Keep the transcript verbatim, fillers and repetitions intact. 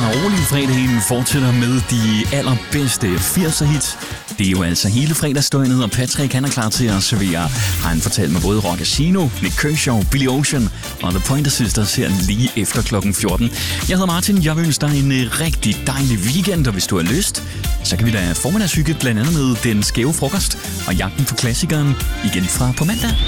og rolige fredagen fortsætter med de allerbedste firser hits. Det er jo altså hele fredagsdøgnet, og Patrick han er klar til at servere. Har han fortalt med både Rockasino, Nick Kershaw, Billy Ocean og The Pointer Sisters her lige efter klokken fjorten. Jeg hedder Martin, jeg vil ønske dig en rigtig dejlig weekend, og hvis du har lyst, så kan vi da formiddagshygge blandt andet med den skæve frokost og jagten på klassikeren igen fra på mandag.